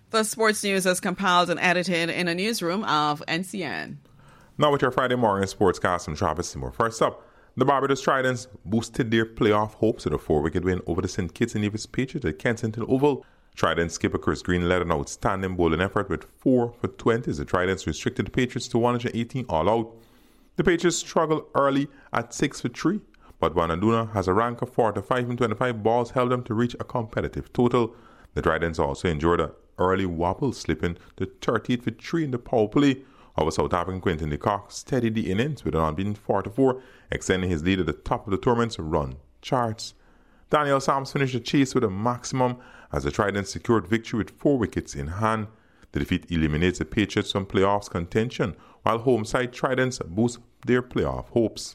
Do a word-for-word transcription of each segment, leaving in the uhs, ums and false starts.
The sports news is compiled and edited in a newsroom of N C N. Now with your Friday morning sportscast from Travis Seymour. First up, the Barbados Tridents boosted their playoff hopes with a four-wicket win over the Saint Kitts and Nevis Patriots at Kensington Oval. Trident skipper Chris Green led an outstanding bowling effort with four for twenty as the Tridents restricted the Patriots to one hundred eighteen all out. The Patriots struggled early at six for three, but Wanaduna has a rank of forty-five and twenty-five balls helped them to reach a competitive total. The Tridents also endured an early wobble, slipping to thirty-eight for three in the power play. However, South African Quinton de Kock steadied the innings with an unbeaten four to four, extending his lead at the top of the tournament's run charts. Daniel Sams finished the chase with a maximum as the Tridents secured victory with four wickets in hand. The defeat eliminates the Patriots from playoffs contention, while home side Tridents boost their playoff hopes.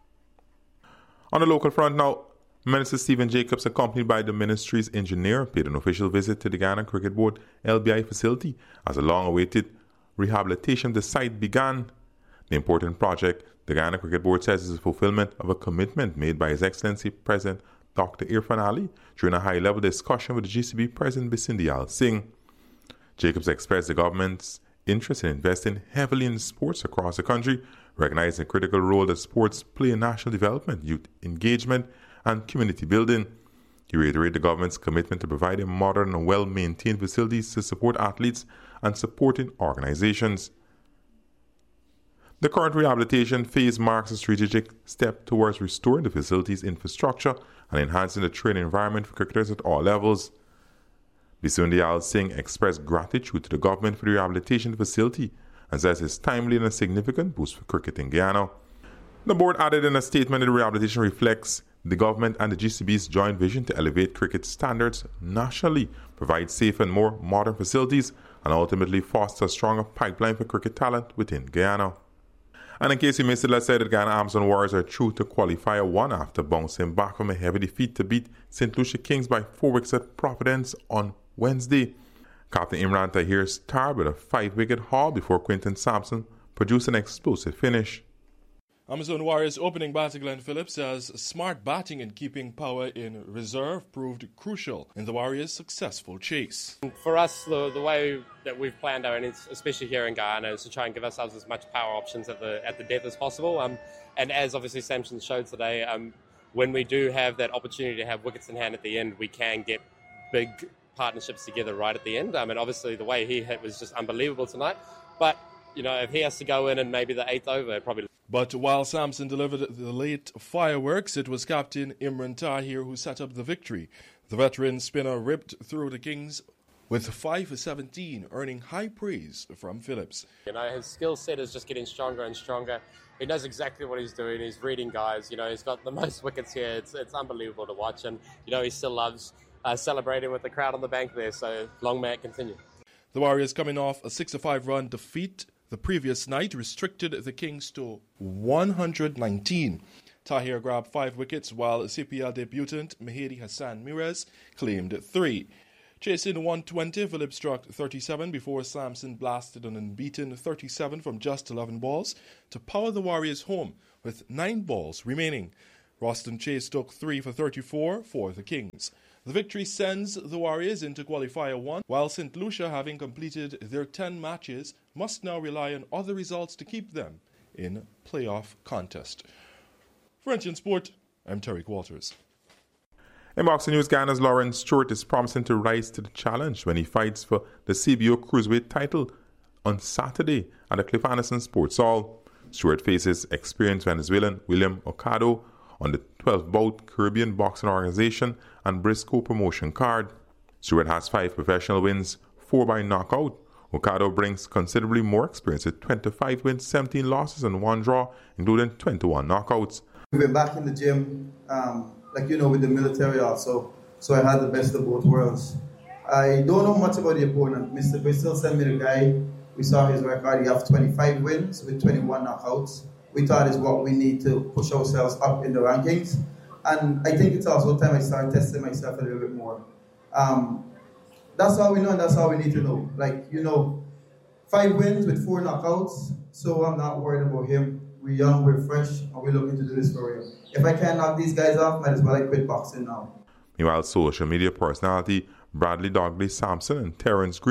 On the local front now, Minister Stephen Jacobs, accompanied by the ministry's engineer, paid an official visit to the Guyana Cricket Board L B I facility as a long-awaited rehabilitation of the site began. The important project, the Guyana Cricket Board says, is a fulfillment of a commitment made by His Excellency President Doctor Irfan Ali during a high-level discussion with the G C B President Bisindial Singh. Jacobs expressed the government's interest in investing heavily in sports across the country, recognizing the critical role that sports play in national development, youth engagement, and community building. He reiterated the government's commitment to providing modern and well-maintained facilities to support athletes and supporting organizations. The current rehabilitation phase marks a strategic step towards restoring the facility's infrastructure and enhancing the training environment for cricketers at all levels. Bisundial Singh expressed gratitude to the government for the rehabilitation facility and says it's timely and a significant boost for cricket in Guyana. The board added in a statement that the rehabilitation reflects the government and the G C B's joint vision to elevate cricket standards nationally, provide safe and more modern facilities, and ultimately foster a stronger pipeline for cricket talent within Guyana. And in case you missed it, let's say that Guyana Amazon Warriors are through to qualifier one after bouncing back from a heavy defeat to beat Saint Lucia Kings by four wickets at Providence on Wednesday. Captain Imran Tahir starred with a five-wicket haul before Quinton Sampson produced an explosive finish. Amazon Warriors opening batter Glenn Phillips says smart batting and keeping power in reserve proved crucial in the Warriors' successful chase. For us, the, the way that we've planned our innings, especially here in Guyana, is to try and give ourselves as much power options at the at the depth as possible. Um, and as obviously Sampson showed today, um, when we do have that opportunity to have wickets in hand at the end, we can get big partnerships together right at the end. Um, and obviously the way he hit was just unbelievable tonight. But, you know, if he has to go in and maybe the eighth over, probably... But while Sampson delivered the late fireworks, it was Captain Imran Tahir who set up the victory. The veteran spinner ripped through the Kings with five for seventeen, earning high praise from Phillips. You know, his skill set is just getting stronger and stronger. He knows exactly what he's doing. He's reading guys. You know, he's got the most wickets here. It's, it's unbelievable to watch. And, you know, he still loves uh, celebrating with the crowd on the bank there. So long may it continue. The Warriors, coming off a six to five run defeat the previous night, restricted the Kings to one hundred nineteen. Tahir grabbed five wickets, while C P L debutant Mehdi Hassan Mirez claimed three. Chasing one twenty, Phillips struck thirty-seven before Sampson blasted an unbeaten thirty-seven from just eleven balls to power the Warriors home with nine balls remaining. Roston Chase took three for thirty-four for the Kings. The victory sends the Warriors into qualifier one, while Saint Lucia, having completed their ten matches, must now rely on other results to keep them in playoff contest. For N T N Sport, I'm Tariq Walters. In boxing news, Guyana's Lawrence Stewart is promising to rise to the challenge when he fights for the C B O Cruiserweight title on Saturday at the Cliff Anderson Sports Hall. Stewart faces experienced Venezuelan William Ocado on the twelfth bout Caribbean Boxing Organization and Briscoe promotion card. Stewart has five professional wins, four by knockout. Ocado brings considerably more experience with twenty-five wins, seventeen losses, and one draw, including twenty-one knockouts. We've been back in the gym, um, like you know, with the military also, so I had the best of both worlds. I don't know much about the opponent. Mister Bristol sent me the guy. We saw his record. He has twenty-five wins with twenty-one knockouts. We thought is what we need to push ourselves up in the rankings. And I think it's also time I start testing myself a little bit more. Um, that's all we know and that's all we need to know. Like, you know, five wins with four knockouts, so I'm not worried about him. We're young, we're fresh, and we're looking to do this for real. If I can't knock these guys off, might as well I quit boxing now. Meanwhile, social media personality Bradley Dogley Sampson and Terrence Green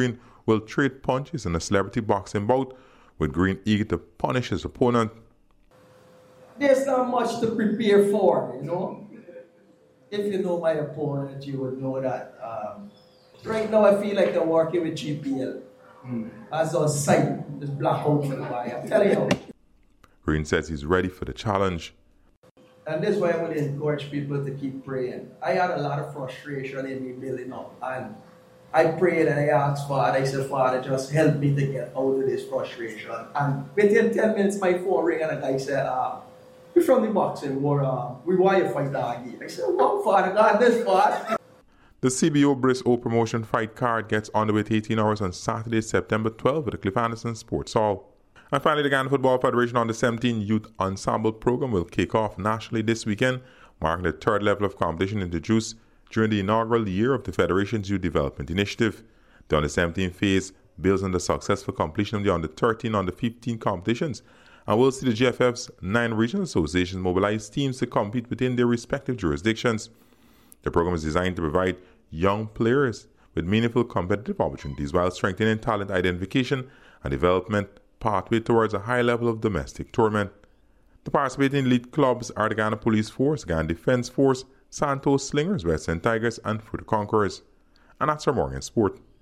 will trade punches in a celebrity boxing bout, with Green eager to punish his opponent. There's not much to prepare for, you know. If you know my opponent, you would know that. Um, right now, I feel like I'm working with G P L. Mm. As on sight, this blackout for the guy. I'm telling you. Green says he's ready for the challenge. And this is why I would encourage people to keep praying. I had a lot of frustration in me building up. And I prayed and I asked Father, I said, Father, just help me to get out of this frustration. And within ten minutes, my phone rang and a guy said, uh, we're from the boxing war, uh, we want you to fight Doggy. I said, what, Father God, this far? The C B O Briss O promotion fight card gets underway at eighteen hours on Saturday, September twelfth at the Cliff Anderson Sports Hall. And finally, the Ghana Football Federation Under seventeen Youth Ensemble program will kick off nationally this weekend, marking the third level of competition introduced during the inaugural year of the Federation's Youth Development Initiative. The Under seventeen phase builds on the successful completion of the Under thirteen and Under fifteen competitions, and will see the G F F's nine regional associations mobilize teams to compete within their respective jurisdictions. The program is designed to provide young players with meaningful competitive opportunities while strengthening talent identification and development pathway towards a high level of domestic tournament. The participating elite clubs are the Ghana Police Force, Ghana Defence Force, Santos Slingers, West End Tigers, and Fruta Conquerors. And that's our morning sport.